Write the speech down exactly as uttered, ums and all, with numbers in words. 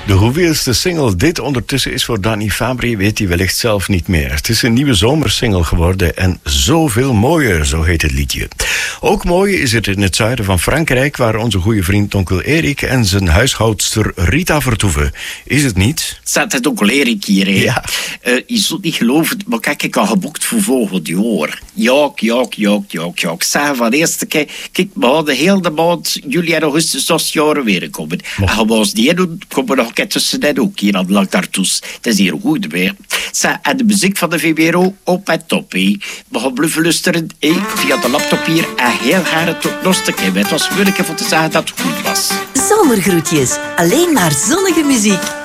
De hoeveelste single dit ondertussen is voor Danny Fabri weet hij wellicht zelf niet meer. Het is een nieuwe zomersingle geworden en zoveel mooier, zo heet het liedje. Ook mooi is het in het zuiden van Frankrijk, waar onze goede vriend onkel Erik en zijn huishoudster Rita vertoeven. Is het niet? Zet het onkel Erik hier, hè? Ja. Uh, je zult niet geloven, maar kijk, ik had geboekt voor volgend jaar. Jok, jok, jok, jok, jok. Zeg van eerste keer, kijk, we hadden heel de maand juli en augustus dat jaren weer komen. Oh. En gewoon als die doen, komen we nog een keer tussen dat ook hier aan de lang daartoe. Het is hier goed weer. Zeg, en de muziek van de V B R O op en top, hè. We gaan bluffen luisteren, hè, via de laptop hier en heel graag tot nog een keer. Het was moeilijk om te zeggen dat het goed was. Zomergroetjes, alleen maar zonnige muziek.